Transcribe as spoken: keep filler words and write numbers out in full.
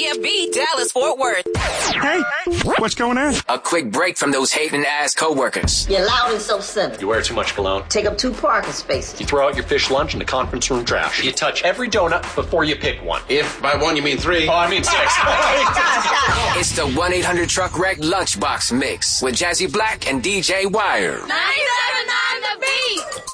D M V, Dallas, Fort Worth. Hey, what's going on? A quick break from those hating-ass coworkers. You're loud and self-centered. You wear too much cologne. Take up two parking spaces. You throw out your fish lunch in the conference room trash. You touch every donut before you pick one. If by one you mean three. Oh, I mean six. Stop, stop, stop. It's the one eight hundred truck wreck lunchbox mix with Jazzy Black and D J Wire. ninety-seven point nine The Beat.